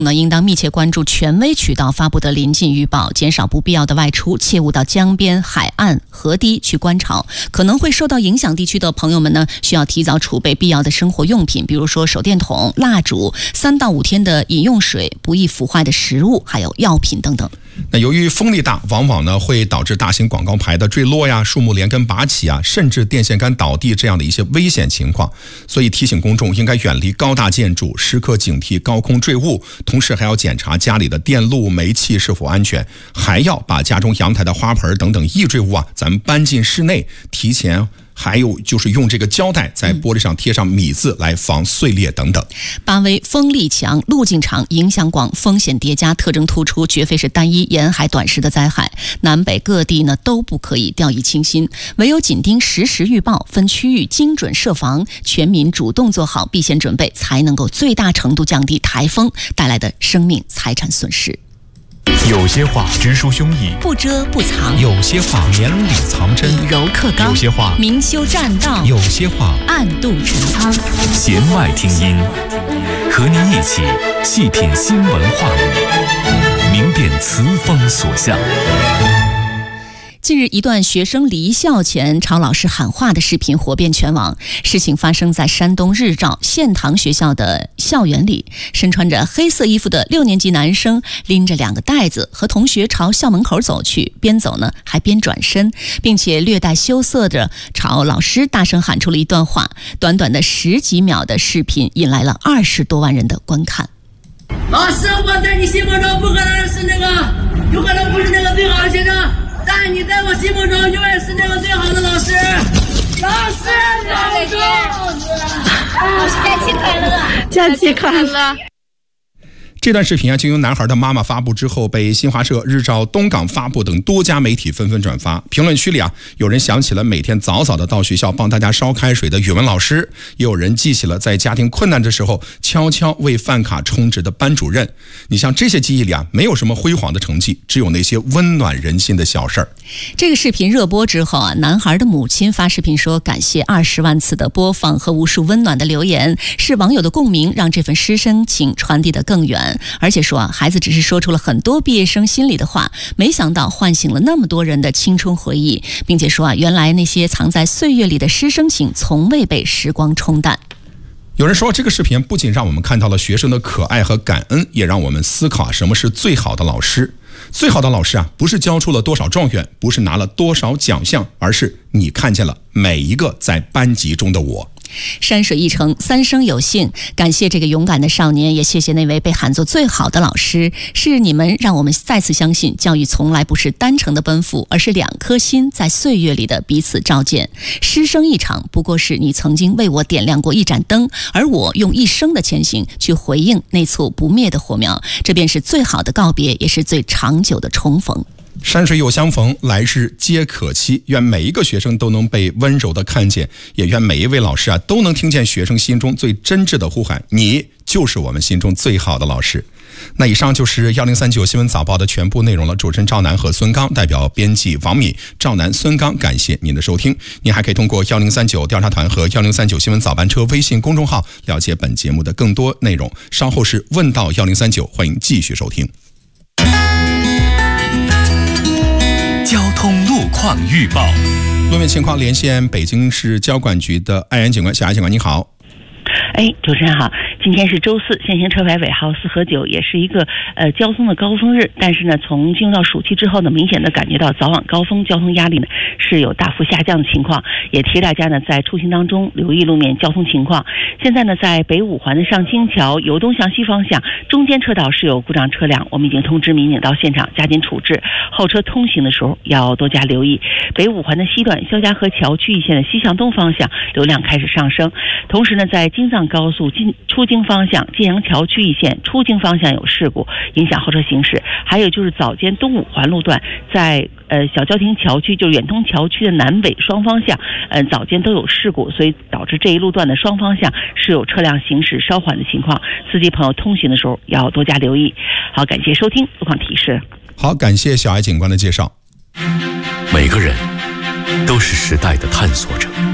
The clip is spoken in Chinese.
应当密切关注权威渠道发布的临近预报，减少不必要的外出，切勿到江边、海岸、河堤去观潮。可能会受到影响地区的朋友们呢，需要提早储备必要的生活用品，比如说手电筒、蜡烛、3到5天的饮用水、不易腐坏的食物，还有药品等等。 那由于风力大，往往呢会导致大型广告牌的坠落呀、树木连根拔起啊，甚至电线杆倒地这样的一些危险情况。所以提醒公众应该远离高大建筑，时刻警惕高空坠物，同时还要检查家里的电路、煤气是否安全，还要把家中阳台的花盆等等易坠物啊，咱们搬进室内，提前。还有就是用这个胶带在玻璃上贴上米字来防碎裂等等。 8为风力强、路径长、影响广、风险叠加、特征突出，绝非是单一沿海短时的灾害。南北各地呢都不可以掉以轻心，唯有紧盯实时预报，分区域精准设防，全民主动做好避险准备，才能够最大程度降低台风带来的生命财产损失。 有些话直抒胸臆， 不遮不藏； 有些话绵里藏针， 以柔克刚； 有些话明修栈道； 有些话暗度陈仓。 弦外听音，和您一起细品新闻话语，明辨词风所向。 近日，一段学生离校前朝老师喊话的视频火遍全网。事情发生在山东日照县堂学校的校园里，身穿着黑色衣服的6年级男生拎着2个袋子和同学朝校门口走去，边走呢还边转身，并且略带羞涩地朝老师大声喊出了一段话。短短的10几秒的视频引来了20多万人的观看。 老师，我在你心目中不可能是那个，有可能不是那个最好的学生，但你在我心目中永远是那个最好的老师。老师，假期快乐！ 假期快乐！ 这段视频啊，经由男孩的妈妈发布之后，被新华社、日照东港发布等多家媒体纷纷转发。评论区里啊，有人想起了每天早早的到学校帮大家烧开水的语文老师，也有人记起了在家庭困难的时候悄悄为饭卡充值的班主任。你像这些记忆里啊，没有什么辉煌的成绩，只有那些温暖人心的小事儿。 这个视频热播之后啊，男孩的母亲发视频说，感谢20万次的播放和无数温暖的留言，是网友的共鸣，让这份师生情传递得更远。而且说啊，孩子只是说出了很多毕业生心里的话，没想到唤醒了那么多人的青春回忆，并且说啊，原来那些藏在岁月里的师生情从未被时光冲淡。 有人说，这个视频不仅让我们看到了学生的可爱和感恩，也让我们思考什么是最好的老师。最好的老师啊，不是教出了多少状元，不是拿了多少奖项，而是你看见了每一个在班级中的我。 山水一程，三生有幸，感谢这个勇敢的少年，也谢谢那位被喊作最好的老师。是你们让我们再次相信，教育从来不是单程的奔赴，而是2颗心在岁月里的彼此照见。师生一场，不过是你曾经为我点亮过一盏灯，而我用一生的前行去回应那簇不灭的火苗。这便是最好的告别，也是最长久的重逢。 山水有相逢，来日皆可期。愿每一个学生都能被温柔的看见，也愿每一位老师啊都能听见学生心中最真挚的呼喊，你就是我们心中最好的老师。那以上就是1039新闻早报的全部内容了。主持人赵楠和孙刚，代表编辑王敏、赵楠、孙刚，感谢您的收听。您还可以通过1039调查团和1039新闻早班车微信公众号了解本节目的更多内容。稍后是问到1039，欢迎继续收听。 交通路况预报， 路面情况连线北京市交管局的艾然警官，小艾警官你好。 主持人好，今天是周四，限行车牌尾号4和9，也是一个交通的高峰日。但是呢，从进入到暑期之后呢，明显的感觉到早晚高峰交通压力呢是有大幅下降的情况，也提大家呢在出行当中留意路面交通情况。现在呢，在北五环的上清桥由东向西方向中间车道是有故障车辆，我们已经通知民警到现场加紧处置，后车通行的时候要多加留意。北五环的西段肖家河桥区域线的西向东方向流量开始上升，同时呢，在京藏高速出京方向晋阳桥区域线出京方向有事故，影响后车行驶。还有就是早间东五环路段在小交亭桥区，就是远通桥区的南北双方向早间都有事故，所以导致这一路段的双方向是有车辆行驶稍缓的情况，司机朋友通行的时候要多加留意。好，感谢收听路况提示。 好，感谢小艾警官的介绍。 每个人都是时代的探索者。